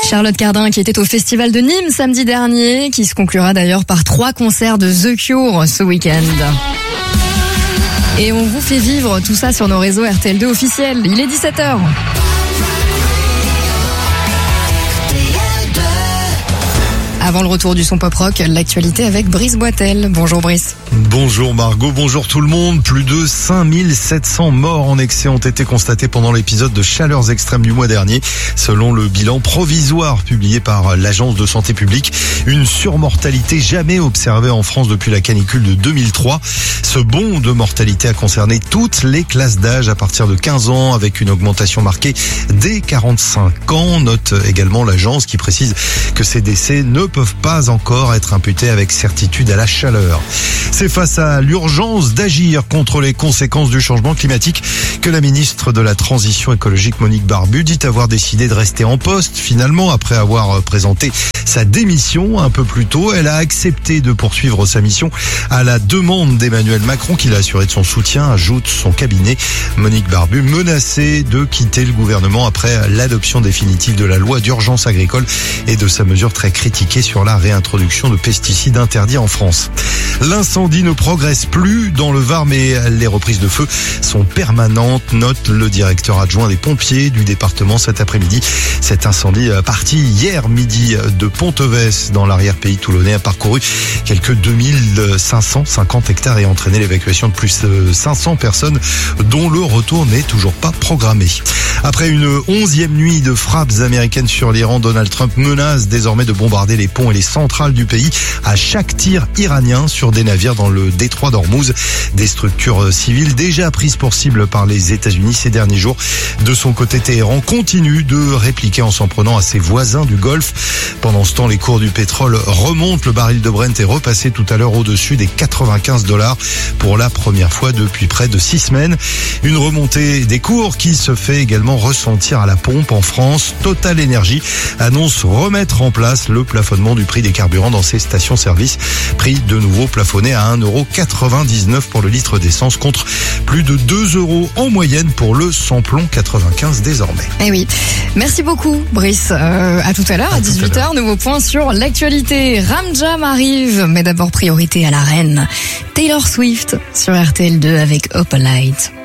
Charlotte Cardin qui était au Festival de Nîmes samedi dernier, qui se conclura d'ailleurs par 3 concerts de The Cure ce week-end. Et on vous fait vivre tout ça sur nos réseaux RTL2 officiels. Il est 17h. Avant le retour du son pop-rock, l'actualité avec Brice Boitel. Bonjour Brice. Bonjour Margot, bonjour tout le monde. Plus de 5700 morts en excès ont été constatés pendant l'épisode de chaleurs extrêmes du mois dernier. Selon le bilan provisoire publié par l'Agence de santé publique, une surmortalité jamais observée en France depuis la canicule de 2003. Ce bond de mortalité a concerné toutes les classes d'âge à partir de 15 ans, avec une augmentation marquée dès 45 ans. Note également l'agence qui précise que ces décès ne peuvent pas encore être imputés avec certitude à la chaleur. C'est face à l'urgence d'agir contre les conséquences du changement climatique que la ministre de la Transition écologique Monique Barbu dit avoir décidé de rester en poste. Finalement, après avoir présenté sa démission un peu plus tôt, elle a accepté de poursuivre sa mission à la demande d'Emmanuel Macron, qui l'a assuré de son soutien, ajoute son cabinet. Monique Barbu menacée de quitter le gouvernement après l'adoption définitive de la loi d'urgence agricole et de sa mesure très critiquée sur la réintroduction de pesticides interdits en France. L'incendie ne progresse plus dans le Var, mais les reprises de feu sont permanentes, note le directeur adjoint des pompiers du département cet après-midi. Cet incendie parti hier midi de Ponteves dans l'arrière-pays toulonnais a parcouru quelques 2550 hectares et entraîné l'évacuation de plus de 500 personnes dont le retour n'est toujours pas programmé. Après une 11e nuit de frappes américaines sur l'Iran, Donald Trump menace désormais de bombarder les ponts et les centrales du pays à chaque tir iranien sur des navires dans le détroit d'Ormuz. Des structures civiles déjà prises pour cible par les États-Unis ces derniers jours. De son côté, Téhéran continue de répliquer en s'en prenant à ses voisins du Golfe. Pendant ce temps, les cours du pétrole remontent. Le baril de Brent est repassé tout à l'heure au-dessus des $95 pour la première fois depuis près de 6 semaines. Une remontée des cours qui se fait également ressentir à la pompe en France. Total Energy annonce remettre en place le plafonnement du prix des carburants dans ses stations-service. Prix de nouveau plafonné à 1,99 € pour le litre d'essence contre plus de 2 € en moyenne pour le samplon 95 désormais. Eh oui. Merci beaucoup Brice. À tout à l'heure, à 18h, nouveau point sur l'actualité. Ram Jam arrive, mais d'abord priorité à la reine. Taylor Swift sur RTL2 avec Opalite.